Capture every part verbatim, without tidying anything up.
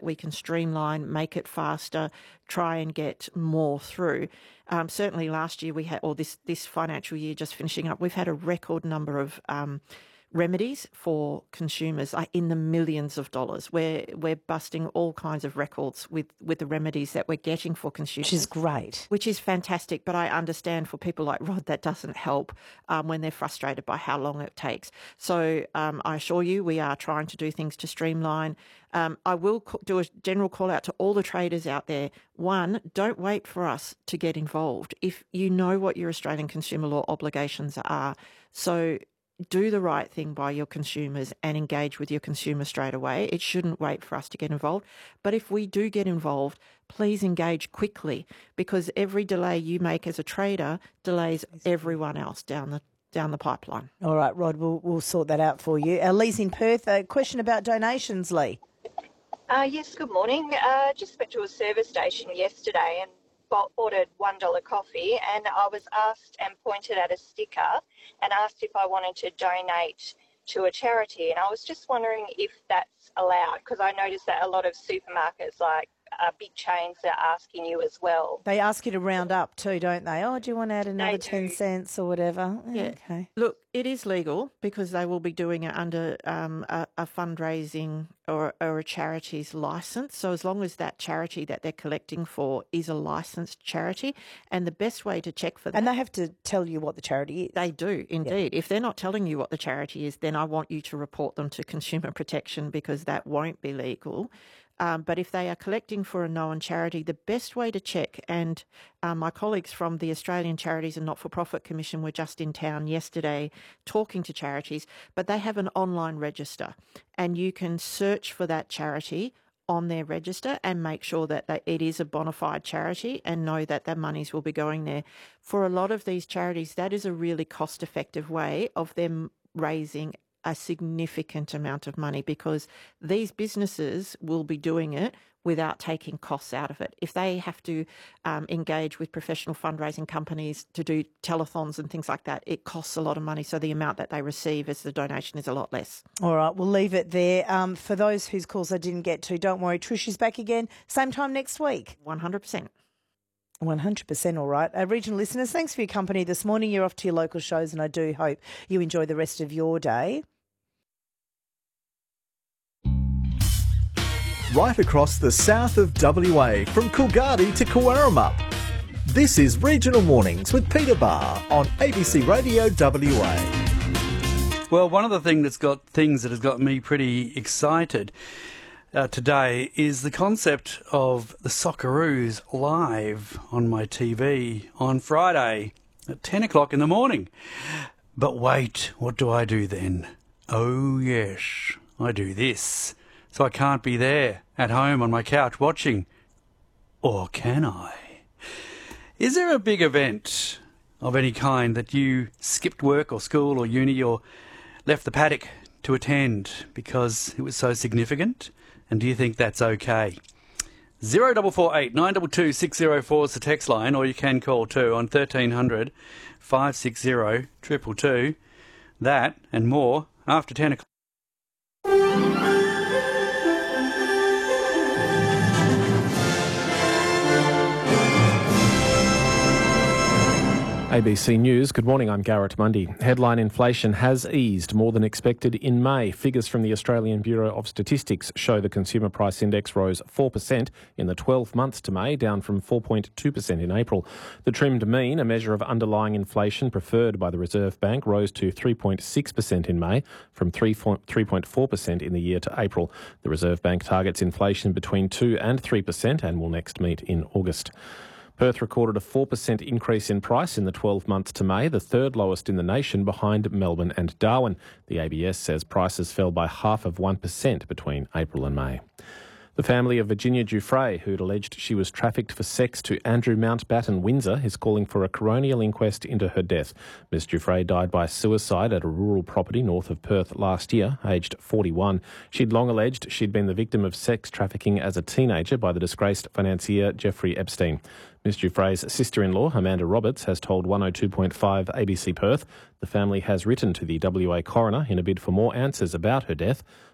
we can streamline, make it faster, try and get more through. Um, certainly last year we had, or this, this financial year just finishing up, we've had a record number of um, remedies for consumers, like in the millions of dollars. We're we're busting all kinds of records with, with the remedies that we're getting for consumers. Which is great. Which is fantastic, but I understand for people like Rod that doesn't help um, when they're frustrated by how long it takes. So um, I assure you we are trying to do things to streamline. Um, I will co- do a general call out to all the traders out there. One, don't wait for us to get involved. If you know what your Australian consumer law obligations are, so do the right thing by your consumers and engage with your consumer straight away. It shouldn't wait for us to get involved. But if we do get involved, please engage quickly, because every delay you make as a trader delays everyone else down the down the pipeline. All right, Rod, we'll, we'll sort that out for you. Uh, Lee's in Perth. A question about donations, Lee. Uh, yes, good morning. Uh, just went to a service station yesterday and ordered one dollar coffee, and I was asked and pointed at a sticker and asked if I wanted to donate to a charity. And I was just wondering if that's allowed, because I noticed that a lot of supermarkets, like uh, big chains, are asking you as well. They ask you to round up too, don't they? Oh, do you want to add another They ten do. cents or whatever? Yeah. Okay. Look, it is legal because they will be doing it under um, a, a fundraising or, or a charity's licence. So as long as that charity that they're collecting for is a licensed charity, and the best way to check for that... And they have to tell you what the charity is. They do, indeed. Yeah. If they're not telling you what the charity is, then I want you to report them to Consumer Protection, because that won't be legal. Um, but if they are collecting for a known charity, the best way to check, and uh, my colleagues from the Australian Charities and Not-for-Profit Commission were just in town yesterday talking to charities, but they have an online register, and you can search for that charity on their register and make sure that they, it is a bona fide charity, and know that their monies will be going there. For a lot of these charities, that is a really cost-effective way of them raising a significant amount of money, because these businesses will be doing it without taking costs out of it. If they have to um, engage with professional fundraising companies to do telethons and things like that, it costs a lot of money. So the amount that they receive as the donation is a lot less. All right, we'll leave it there. Um, for those whose calls I didn't get to, don't worry, Trish is back again, same time next week. one hundred percent. one hundred percent all right. Uh, regional listeners, thanks for your company this morning. You're off to your local shows, and I do hope you enjoy the rest of your day. Right across the south of W A, from Coolgardie to Cowaramamup. This is Regional Mornings with Peter Barr on A B C Radio W A. Well, one of the things that's got things that has got me pretty excited uh, today is the concept of the Socceroos live on my T V on Friday at ten o'clock in the morning. But wait, what do I do then? Oh yes, I do this. So I can't be there at home on my couch watching. Or can I? Is there a big event of any kind that you skipped work or school or uni or left the paddock to attend because it was so significant? And do you think that's okay? zero four four eight nine two two six zero four is the text line, or you can call too on thirteen hundred five six zero two two two. That and more after ten o'clock. A B C News, good morning, I'm Garrett Mundy. Headline inflation has eased more than expected in May. Figures from the Australian Bureau of Statistics show the Consumer Price Index rose four percent in the twelve months to May, down from four point two percent in April. The trimmed mean, a measure of underlying inflation preferred by the Reserve Bank, rose to three point six percent in May, from three point four percent in the year to April. The Reserve Bank targets inflation between two and three percent and will next meet in August. Perth recorded a four percent increase in price in the twelve months to May, the third lowest in the nation behind Melbourne and Darwin. The A B S says prices fell by half of one percent between April and May. The family of Virginia Giuffre, who'd alleged she was trafficked for sex to Andrew Mountbatten Windsor, is calling for a coronial inquest into her death. Miss Giuffre died by suicide at a rural property north of Perth last year, aged forty-one. She'd long alleged she'd been the victim of sex trafficking as a teenager by the disgraced financier Jeffrey Epstein. Miss Giuffre's sister-in-law, Amanda Roberts, has told one oh two point five A B C Perth the family has written to the W A coroner in a bid for more answers about her death.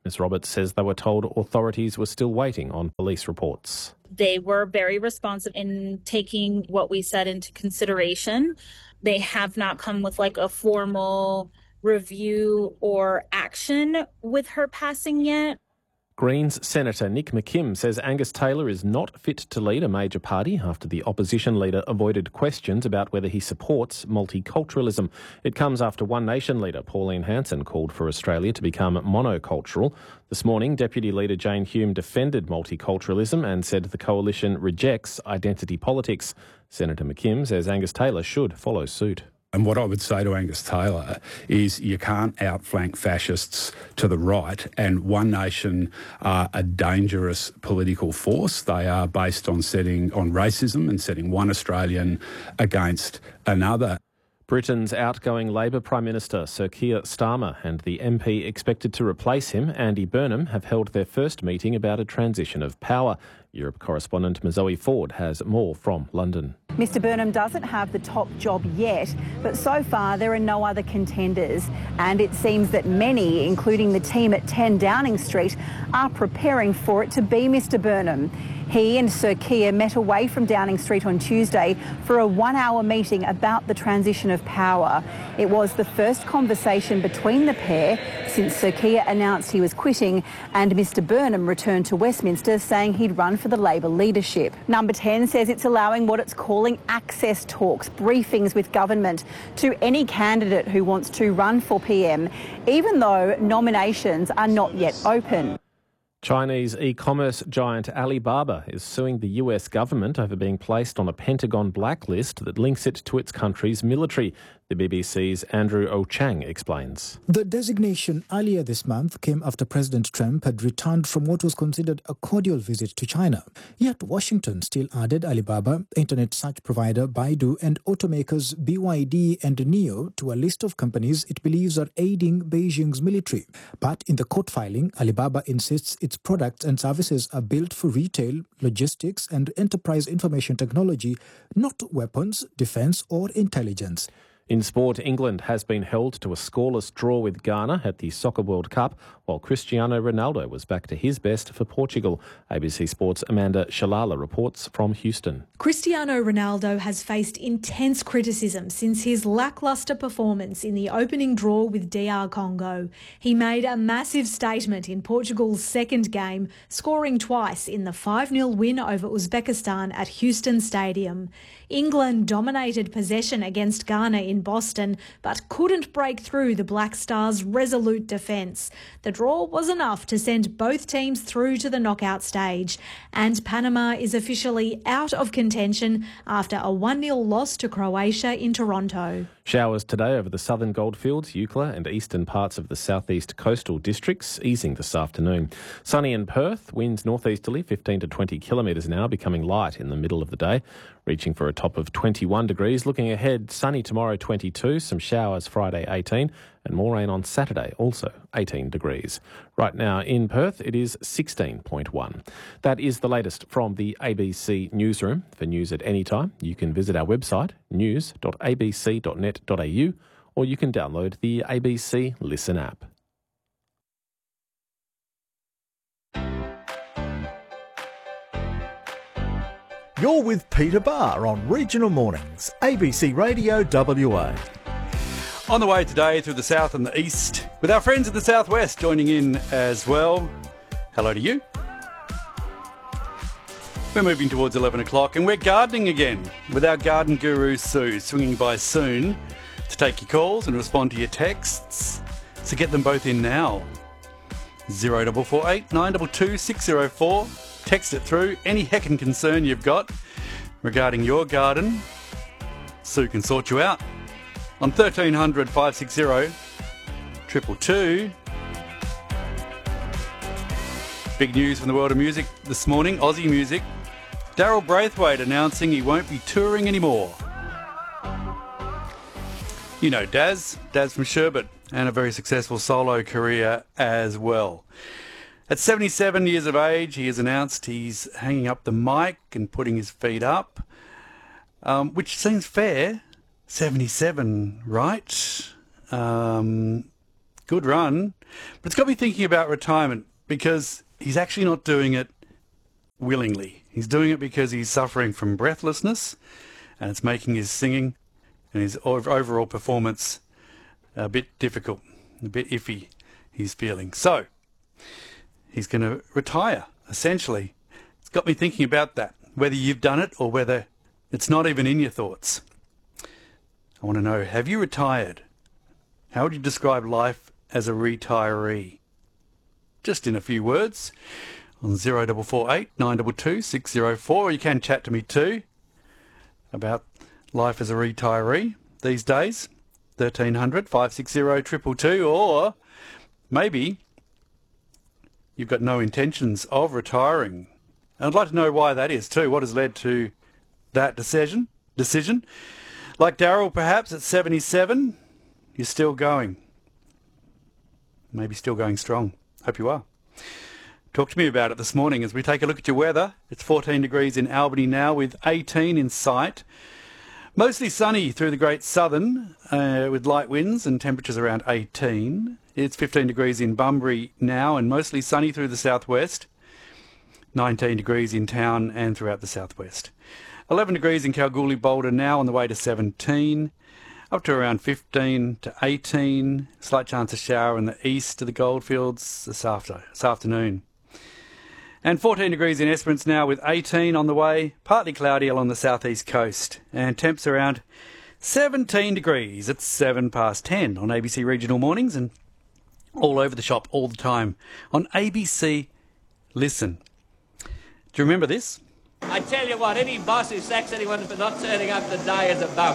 Ms Roberts says they were told authorities were still waiting on police reports. They were very responsive in taking what we said into consideration. They have not come with like a formal review or action with her passing yet. Greens Senator Nick McKim says Angus Taylor is not fit to lead a major party after the opposition leader avoided questions about whether he supports multiculturalism. It comes after One Nation leader Pauline Hanson called for Australia to become monocultural. This morning, Deputy Leader Jane Hume defended multiculturalism and said the coalition rejects identity politics. Senator McKim says Angus Taylor should follow suit. And what I would say to Angus Taylor is you can't outflank fascists to the right, and One Nation are a dangerous political force. They are based on setting on racism and setting one Australian against another. Britain's outgoing Labor Prime Minister Sir Keir Starmer and the M P expected to replace him, Andy Burnham, have held their first meeting about a transition of power. Europe correspondent Mazoe Ford has more from London. Mister Burnham doesn't have the top job yet, but so far there are no other contenders. And it seems that many, including the team at ten Downing Street, are preparing for it to be Mister Burnham. He and Sir Keir met away from Downing Street on Tuesday for a one-hour meeting about the transition of power. It was the first conversation between the pair since Sir Keir announced he was quitting and Mister Burnham returned to Westminster saying he'd run for the Labor leadership. Number ten says it's allowing what it's calling access talks, briefings with government, to any candidate who wants to run for P M, even though nominations are not yet open. Chinese e-commerce giant Alibaba is suing the U S government over being placed on a Pentagon blacklist that links it to its country's military. The B B C's Andrew O-Chang explains. The designation earlier this month came after President Trump had returned from what was considered a cordial visit to China. Yet Washington still added Alibaba, internet search provider Baidu and automakers B Y D and NIO to a list of companies it believes are aiding Beijing's military. But in the court filing, Alibaba insists its products and services are built for retail, logistics and enterprise information technology, not weapons, defence or intelligence. In sport, England has been held to a scoreless draw with Ghana at the Soccer World Cup, while Cristiano Ronaldo was back to his best for Portugal. A B C Sports' Amanda Shalala reports from Houston. Cristiano Ronaldo has faced intense criticism since his lacklustre performance in the opening draw with D R Congo. He made a massive statement in Portugal's second game, scoring twice in the five nil win over Uzbekistan at Houston Stadium. England dominated possession against Ghana in Boston, but couldn't break through the Black Stars' resolute defence. The draw was enough to send both teams through to the knockout stage, and Panama is officially out of contention after a one nil loss to Croatia in Toronto. Showers today over the southern goldfields, Eucla and eastern parts of the southeast coastal districts, easing this afternoon. Sunny in Perth, winds northeasterly fifteen to twenty kilometres an hour, becoming light in the middle of the day, reaching for a top of twenty-one degrees. Looking ahead, sunny tomorrow twenty-two, some showers Friday eighteen, and more rain on Saturday, also eighteen degrees. Right now in Perth, it is sixteen point one. That is the latest from the A B C Newsroom. For news at any time, you can visit our website, news dot a b c dot net dot a u, or you can download the A B C Listen app. You're with Peter Barr on Regional Mornings, A B C Radio W A. On the way today through the south and the east, with our friends in the southwest joining in as well. Hello to you. We're moving towards eleven o'clock and we're gardening again with our garden guru Sue, swinging by soon to take your calls and respond to your texts. So get them both in now. zero four four eight nine two two six zero four. Text it through, any heckin' concern you've got regarding your garden. Sue can sort you out on thirteen hundred five six zero two two two. Big news from the world of music this morning, Aussie music. Daryl Braithwaite announcing he won't be touring anymore. You know Daz, Daz from Sherbet, and a very successful solo career as well. At seventy-seven years of age, he has announced he's hanging up the mic and putting his feet up, um, which seems fair. seventy-seven, right? Um, good run. But it's got me thinking about retirement because he's actually not doing it willingly. He's doing it because he's suffering from breathlessness, and it's making his singing and his overall performance a bit difficult, a bit iffy, he's feeling. So, he's going to retire, essentially. It's got me thinking about that, whether you've done it or whether it's not even in your thoughts. I want to know, have you retired? How would you describe life as a retiree? Just in a few words, on zero four four eight, nine two two, six zero four. You can chat to me too about life as a retiree these days, thirteen hundred, five six zero, two two two, or maybe you've got no intentions of retiring. And I'd like to know why that is too. What has led to that decision? Decision? Like Daryl, perhaps at seventy-seven, you're still going. Maybe still going strong. Hope you are. Talk to me about it this morning as we take a look at your weather. It's fourteen degrees in Albany now with eighteen in sight. Mostly sunny through the Great Southern uh, with light winds and temperatures around eighteen. It's fifteen degrees in Bunbury now and mostly sunny through the southwest. nineteen degrees in town and throughout the southwest. eleven degrees in Kalgoorlie Boulder now on the way to seventeen. Up to around fifteen to eighteen. Slight chance of shower in the east of the goldfields this, after, this afternoon. And fourteen degrees in Esperance now with eighteen on the way. Partly cloudy along the southeast coast. And temps around seventeen degrees. It's seven past ten on A B C Regional Mornings and all over the shop all the time on A B C Listen. Do you remember this? I tell you what, any boss who sacks anyone for not turning up today is a bum.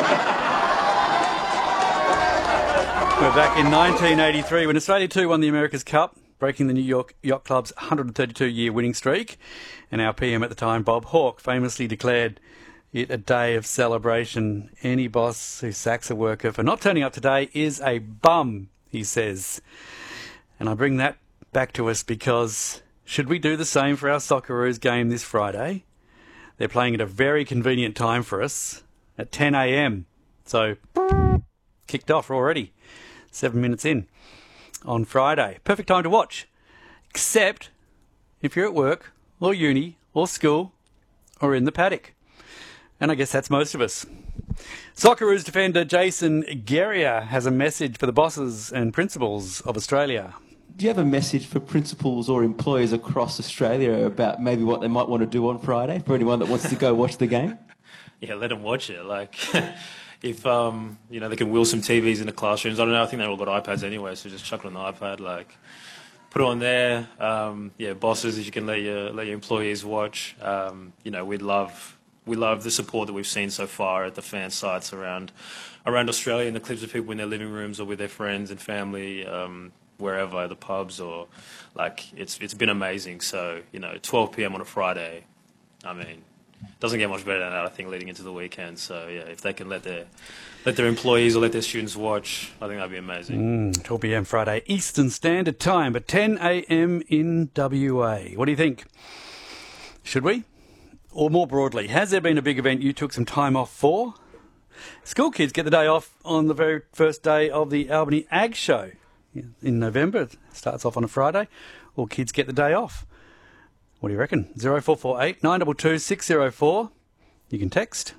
We're back in nineteen eighty-three when Australia two won the America's Cup, breaking the New York Yacht Club's one hundred thirty-two year winning streak. And our P M at the time, Bob Hawke, famously declared it a day of celebration. Any boss who sacks a worker for not turning up today is a bum, he says. And I bring that back to us because should we do the same for our Socceroos game this Friday? They're playing at a very convenient time for us at ten a m. So, kicked off already. Seven minutes in on Friday. Perfect time to watch. Except if you're at work or uni or school or in the paddock. And I guess that's most of us. Socceroos defender Jason Geria has a message for the bosses and principals of Australia. Do you have a message for principals or employees across Australia about maybe what they might want to do on Friday for anyone that wants to go watch the game? Yeah, let them watch it. Like, if um, you know, they can wheel some T Vs in the classrooms. I don't know. I think they've all got iPads anyway, so just chuck it on the iPad. Like, put it on there. Um, yeah, bosses, if you can let your let your employees watch. Um, you know, we'd love we love the support that we've seen so far at the fan sites around around Australia, and the clips of people in their living rooms or with their friends and family. Um, wherever, the pubs or like it's it's been amazing. So, you know, twelve p m on a Friday, I mean, doesn't get much better than that, I think, leading into the weekend. So yeah, if they can let their let their employees or let their students watch, I think that'd be amazing. Mm, twelve p m Friday Eastern Standard Time, but ten a m in W A. What do you think? Should we? Or more broadly, has there been a big event you took some time off for? School kids get the day off on the very first day of the Albany Ag Show. In November, it starts off on a Friday. All kids get the day off. What do you reckon? zero four four eight, nine two two, six zero four. You can text.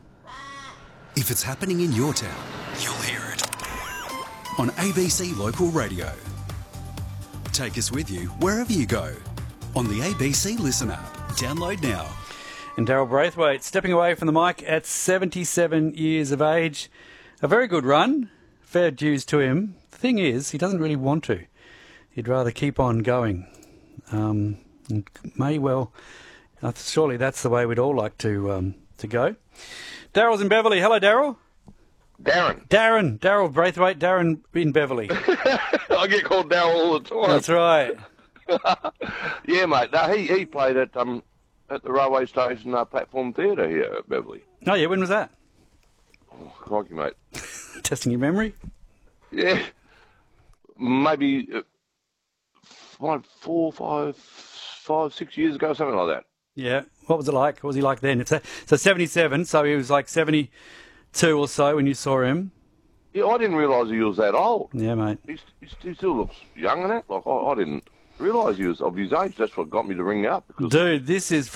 If it's happening in your town, you'll hear it on A B C Local Radio. Take us with you wherever you go on the A B C Listen app. Download now. And Daryl Braithwaite stepping away from the mic at seventy-seven years of age. A very good run. Fair dues to him. The thing is, he doesn't really want to. He'd rather keep on going. Um, and may well, uh, surely that's the way we'd all like to um, to go. Daryl's in Beverly. Hello, Daryl. Darren. Darren. Daryl Braithwaite. Darren in Beverly. I get called Daryl all the time. That's right. Yeah, mate. No, he he played at um at the railway station uh, platform theatre here at Beverly. Oh yeah, when was that? Oh, crikey, mate. Testing your memory. Yeah, maybe uh, five, four, five, five, six years ago, something like that. Yeah. What was it like? What was he like then? It's a, so seventy-seven. So he was like seventy-two or so when you saw him. Yeah, I didn't realise he was that old. Yeah, mate. He's, he's, he still looks young and that. Like I, I didn't realise he was of his age. That's what got me to ring up. Because Dude, this is